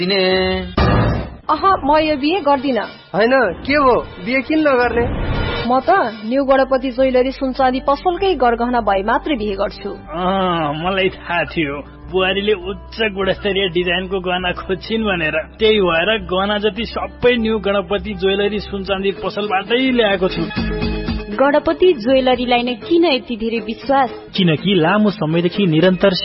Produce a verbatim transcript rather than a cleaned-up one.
अह म यो बिहे गर्दिन। हैन के हो बिहे किन नगर्ने? म त न्यू गणपति ज्वेलरी सुनचाँदी पसलकै गरगहना भए मात्रै बिहे गर्छु। मलाई थाहा थियो बुहारीले उच्च गुणस्तरीय डिजाइनको गहना खोज्छिन् भनेर, त्यही भएर गहना जति सबै न्यू गणपति ज्वेलरी सुनचाँदी पसलबाटै ल्याएको छु। गणपति ज्वेलरीलाई नै किन यति धेरै विश्वास? किनकि लामो समयदेखि निरन्तर